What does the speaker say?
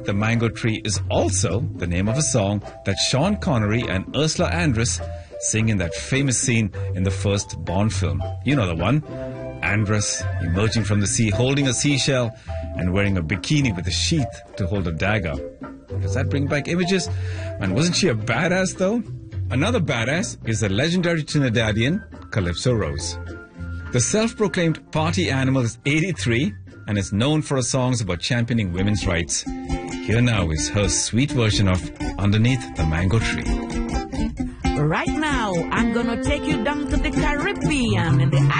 the Mango Tree is also the name of a song that Sean Connery and Ursula Andress sing in that famous scene in the first Bond film. You know the one. Andress emerging from the sea, holding a seashell and wearing a bikini with a sheath to hold a dagger. Does that bring back images? Man, wasn't she a badass though? Another badass is the legendary Trinidadian Calypso Rose. The self-proclaimed party animal is 83 and is known for her songs about championing women's rights. Here now is her sweet version of Underneath the Mango Tree. Right now, I'm gonna take you down to the Caribbean in the